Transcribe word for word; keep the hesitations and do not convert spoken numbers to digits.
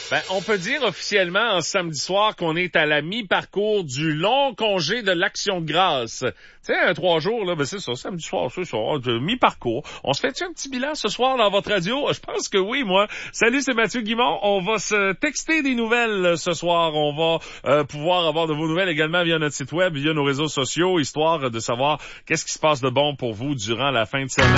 Ben, on peut dire officiellement en samedi soir qu'on est à la mi-parcours du long congé de l'Action de grâce. Tu sais, un trois jours, là, ben c'est ça, samedi soir, c'est ça, de mi-parcours. On se fait-tu un petit bilan ce soir dans votre radio? Je pense que oui, moi. Salut, c'est Mathieu Guimond. On va se texter des nouvelles ce soir. On va euh, pouvoir avoir de vos nouvelles également via notre site web, via nos réseaux sociaux, histoire de savoir qu'est-ce qui se passe de bon pour vous durant la fin de semaine.